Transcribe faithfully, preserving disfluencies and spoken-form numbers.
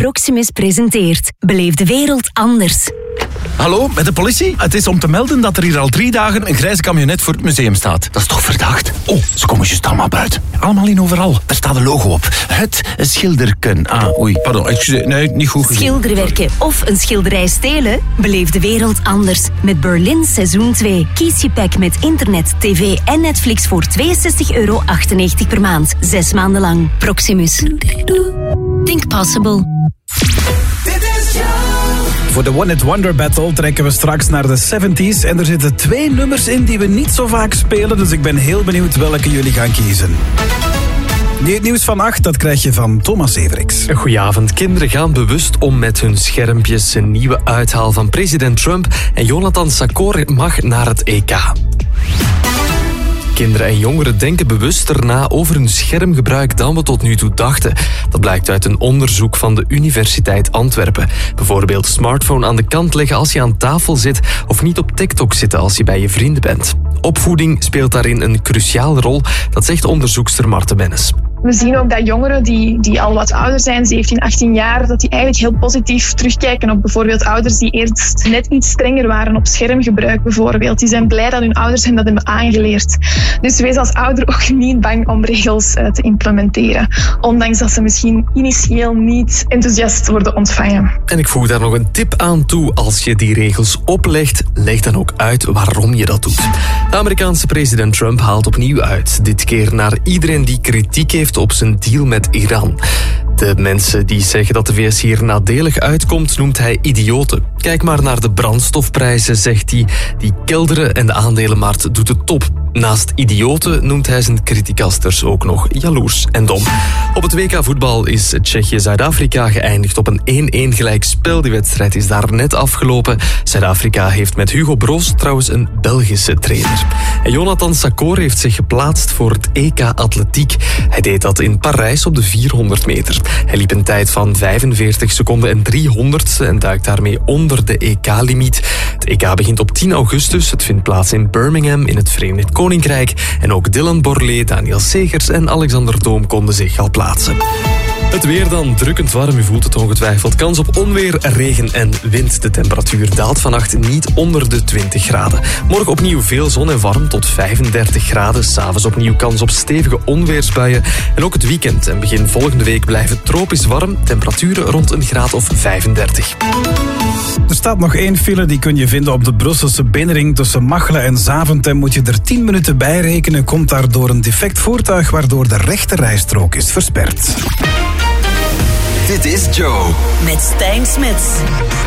Proximus presenteert Beleef de wereld anders. Hallo, met de politie? Het is om te melden dat er hier al drie dagen een grijze camionet voor het museum staat. Dat is toch verdacht? Oh, ze komen juist allemaal buiten. Allemaal in overal. Daar staat een logo op. Het schilderken. Ah, oei, pardon. Excuseer, nee, niet goed gezien. Schilderwerken of een schilderij stelen? Beleef de wereld anders. Met Berlin seizoen twee. Kies je pack met internet, tv en Netflix voor tweeënzestig euro achtennegentig per maand. Zes maanden lang. Proximus. Think possible. Voor de One Hit Wonder Battle trekken we straks naar de zeventies. En er zitten twee nummers in die we niet zo vaak spelen. Dus ik ben heel benieuwd welke jullie gaan kiezen. Nu het nieuws van acht, dat krijg je van Thomas Everix. Goedenavond. Kinderen gaan bewust om met hun schermpjes. Een nieuwe uithaal van president Trump. En Jonathan Sakor mag naar het E K. Kinderen en jongeren denken bewuster na over hun schermgebruik dan we tot nu toe dachten. Dat blijkt uit een onderzoek van de Universiteit Antwerpen. Bijvoorbeeld smartphone aan de kant leggen als je aan tafel zit of niet op TikTok zitten als je bij je vrienden bent. Opvoeding speelt daarin een cruciale rol, dat zegt onderzoekster Marten Bennis. We zien ook dat jongeren die, die al wat ouder zijn, zeventien, achttien jaar, dat die eigenlijk heel positief terugkijken op bijvoorbeeld ouders die eerst net iets strenger waren op schermgebruik bijvoorbeeld. Die zijn blij dat hun ouders hen dat hebben aangeleerd. Dus wees als ouder ook niet bang om regels uh, te implementeren. Ondanks dat ze misschien initieel niet enthousiast worden ontvangen. En ik voeg daar nog een tip aan toe. Als je die regels oplegt, leg dan ook uit waarom je dat doet. De Amerikaanse president Trump haalt opnieuw uit. Dit keer naar iedereen die kritiek heeft op zijn deal met Iran. De mensen die zeggen dat de V S hier nadelig uitkomt, noemt hij idioten. Kijk maar naar de brandstofprijzen, zegt hij. Die kelderen en de aandelenmarkt doet het top. Naast idioten noemt hij zijn criticasters ook nog jaloers en dom. Op het W K voetbal is Tsjechië-Zuid-Afrika geëindigd op een één-één gelijk spel. Die wedstrijd is daar net afgelopen. Zuid-Afrika heeft met Hugo Broos trouwens een Belgische trainer. En Jonathan Sakor heeft zich geplaatst voor het E K atletiek. Hij deed dat in Parijs op de vierhonderd meter. Hij liep een tijd van vijfenveertig seconden en driehonderdste en duikt daarmee onder de E K-limiet. Het E K begint op tien augustus. Het vindt plaats in Birmingham in het Verenigd Koninkrijk. En ook Dylan Borlée, Daniel Segers en Alexander Doom konden zich al plaatsen. Het weer dan, drukkend warm, u voelt het ongetwijfeld. Kans op onweer, regen en wind. De temperatuur daalt vannacht niet onder de twintig graden. Morgen opnieuw veel zon en warm tot vijfendertig graden. 'S Avonds opnieuw kans op stevige onweersbuien. En ook het weekend en begin volgende week blijven tropisch warm. Temperaturen rond een graad of vijfendertig. Er staat nog één file, die kun je vinden op de Brusselse binnenring tussen Machelen en Zaventem. Moet je er tien minuten bij rekenen, komt daar door een defect voertuig waardoor de rechterrijstrook is versperd. Dit is Joe. Met Stijn Smits.